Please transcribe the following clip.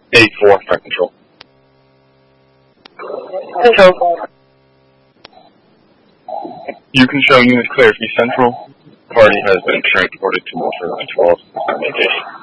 8-4, front control. Control. You can show unit clear for Central. Party has been transported to Motor Line 12. Maintain.